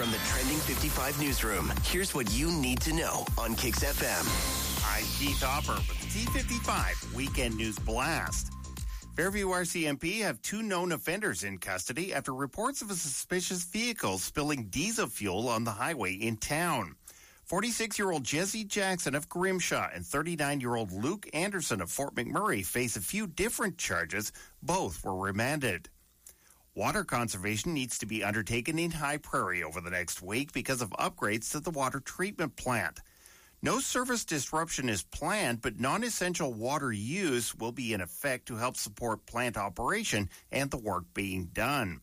From the Trending 55 newsroom, here's what you need to know on Kix FM. I'm Keith Hopper with the T55 Weekend News Blast. Fairview RCMP have 2 known offenders in custody after reports of a suspicious vehicle spilling diesel fuel on the highway in town. 46-year-old Jesse Jackson of Grimshaw and 39-year-old Luke Anderson of Fort McMurray face a few different charges. Both were remanded. Water conservation needs to be undertaken in High Prairie over the next week because of upgrades to the water treatment plant. No service disruption is planned, but non-essential water use will be in effect to help support plant operation and the work being done.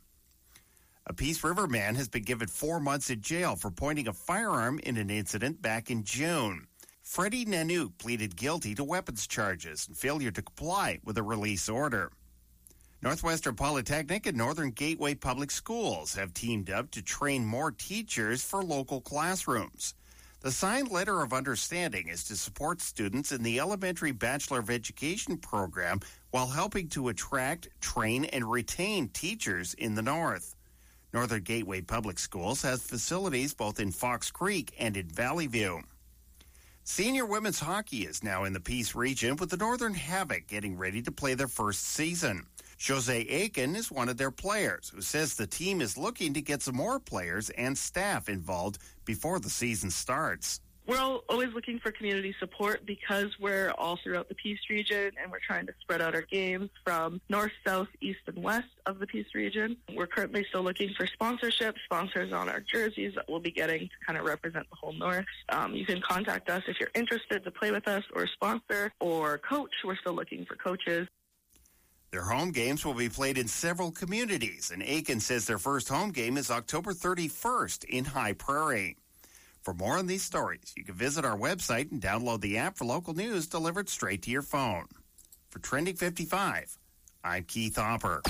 A Peace River man has been given 4 months in jail for pointing a firearm in an incident back in June. Freddie Nanook pleaded guilty to weapons charges and failure to comply with a release order. Northwestern Polytechnic and Northern Gateway Public Schools have teamed up to train more teachers for local classrooms. The signed letter of understanding is to support students in the Elementary Bachelor of Education program while helping to attract, train, and retain teachers in the North. Northern Gateway Public Schools has facilities both in Fox Creek and in Valley View. Senior women's hockey is now in the Peace region with the Northern Havoc getting ready to play their first season. Jose Aiken is one of their players who says the team is looking to get some more players and staff involved before the season starts. We're always looking for community support because we're all throughout the Peace region and we're trying to spread out our games from north, south, east, and west of the Peace region. We're currently still looking for sponsorship, sponsors on our jerseys that we'll be getting to kind of represent the whole North. You can contact us if you're interested to play with us or sponsor or coach. We're still looking for coaches. Their home games will be played in several communities, and Aiken says their first home game is October 31st in High Prairie. For more on these stories, you can visit our website and download the app for local news delivered straight to your phone. For Trending 55, I'm Keith Hopper.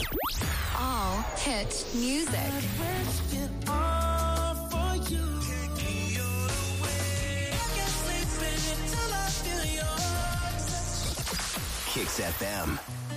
All hit music. Kix FM.